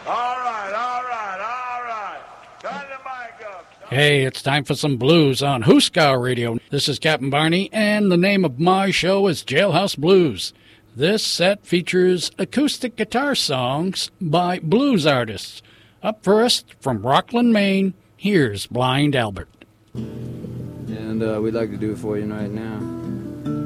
All right. Turn the mic up. Hey, it's time for some blues on Hooskow Radio. This is Captain Barney, and the name of my show is Jailhouse Blues. This set features acoustic guitar songs by blues artists. Up first, from Rockland, Maine, here's Blind Albert. And we'd like to do it for you right now.